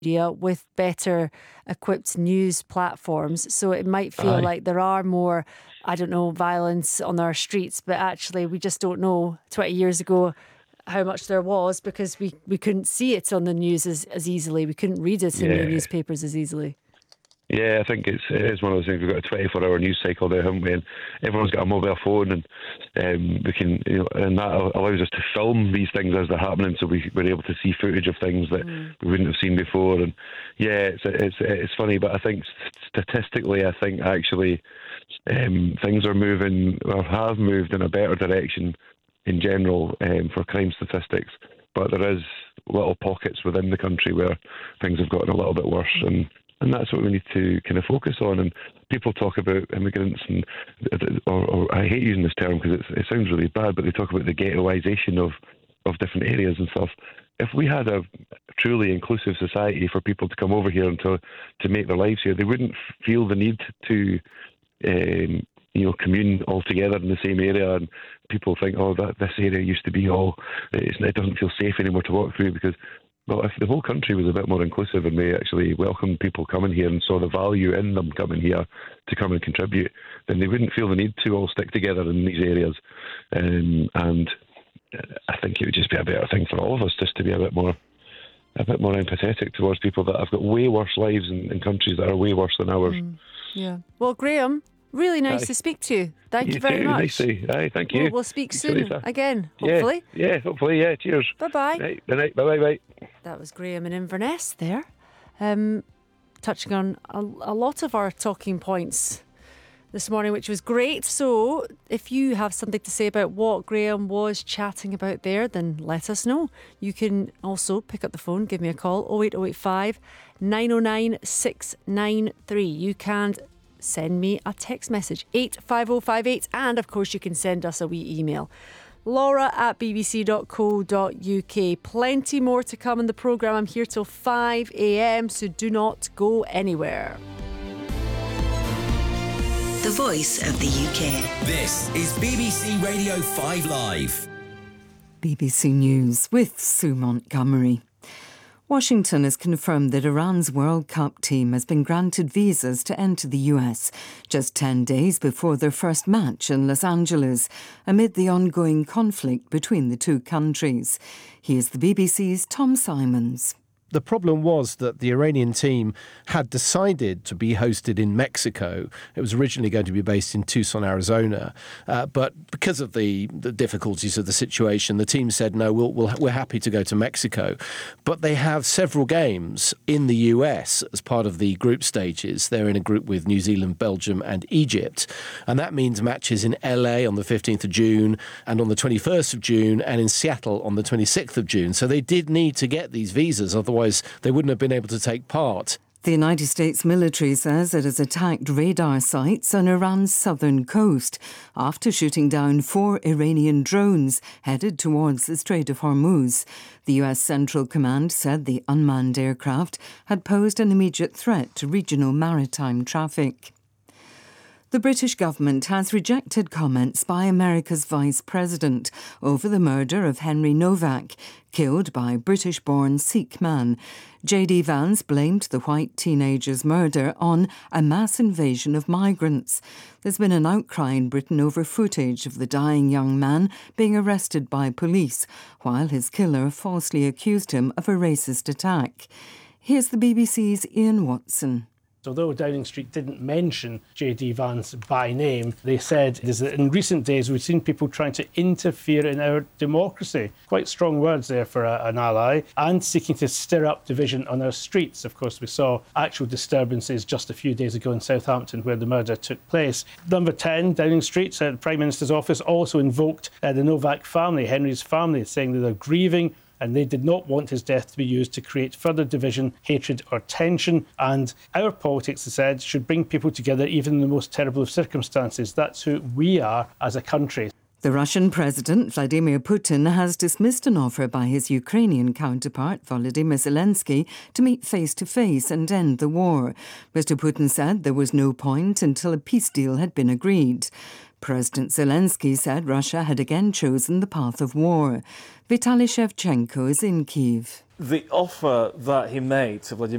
media with better equipped news platforms. So it might feel like there are more, I don't know, violence on our streets, but actually we just don't know 20 years ago how much there was because we couldn't see it on the news as easily. We couldn't read it in the newspapers as easily. Yeah, I think it is one of those things. We've got a 24-hour news cycle there, haven't we? And everyone's got a mobile phone, and we can, and that allows us to film these things as they're happening, so we're able to see footage of things that we wouldn't have seen before. And yeah, it's funny, but I think statistically, I think actually things are moving or have moved in a better direction in general for crime statistics. But there is little pockets within the country where things have gotten a little bit worse, and that's what we need to kind of focus on. And people talk about immigrants, or I hate using this term because it sounds really bad, but they talk about the ghettoisation of different areas and stuff. If we had a truly inclusive society for people to come over here and to make their lives here, they wouldn't feel the need to commune all together in the same area. And people think, this area used to be it doesn't feel safe anymore to walk through because, well, if the whole country was a bit more inclusive and we actually welcomed people coming here and saw the value in them coming here to come and contribute, then they wouldn't feel the need to all stick together in these areas. And I think it would just be a better thing for all of us just to be a bit more empathetic towards people that have got way worse lives in countries that are way worse than ours. Yeah. Well, Graham, really nice to speak to you. Thank you very much. Nice to. Thank you. We'll speak soon again, hopefully. Yeah, hopefully. Yeah, cheers. Bye-bye. Right, bye-bye. That was Graham in Inverness there, touching on a lot of our talking points this morning, which was great. So if you have something to say about what Graham was chatting about there, then let us know. You can also pick up the phone, give me a call, 08085 909 693. You can send me a text message, 85058, and of course you can send us a wee email, laura@bbc.co.uk. Plenty more to come in the programme. I'm here till 5 a.m, so do not go anywhere. The voice of the UK. This is BBC Radio 5 Live. BBC News with Sue Montgomery. Washington has confirmed that Iran's World Cup team has been granted visas to enter the US just 10 days before their first match in Los Angeles, amid the ongoing conflict between the two countries. Here's the BBC's Tom Simons. The problem was that the Iranian team had decided to be hosted in Mexico. It was originally going to be based in Tucson, Arizona. But because of the difficulties of the situation, the team said, no, we're happy to go to Mexico. But they have several games in the US as part of the group stages. They're in a group with New Zealand, Belgium and Egypt. And that means matches in LA on the 15th of June and on the 21st of June and in Seattle on the 26th of June. So they did need to get these visas, otherwise they wouldn't have been able to take part. The United States military says it has attacked radar sites on Iran's southern coast after shooting down 4 Iranian drones headed towards the Strait of Hormuz. The US Central Command said the unmanned aircraft had posed an immediate threat to regional maritime traffic. The British government has rejected comments by America's Vice President over the murder of Henry Novak, killed by British-born Sikh man. J.D. Vance blamed the white teenager's murder on a mass invasion of migrants. There's been an outcry in Britain over footage of the dying young man being arrested by police, while his killer falsely accused him of a racist attack. Here's the BBC's Ian Watson. Although Downing Street didn't mention J.D. Vance by name, they said that in recent days we've seen people trying to interfere in our democracy. Quite strong words there for an ally, and seeking to stir up division on our streets. Of course, we saw actual disturbances just a few days ago in Southampton where the murder took place. Number 10, Downing Street, the Prime Minister's office also invoked the Novak family, Henry's family, saying that they're grieving and they did not want his death to be used to create further division, hatred or tension. And our politics, they said, should bring people together even in the most terrible of circumstances. That's who we are as a country. The Russian President Vladimir Putin has dismissed an offer by his Ukrainian counterpart Volodymyr Zelensky to meet face-to-face and end the war. Mr. Putin said there was no point until a peace deal had been agreed. President Zelensky said Russia had again chosen the path of war. Vitaly Shevchenko is in Kyiv. The offer that he made to Vladimir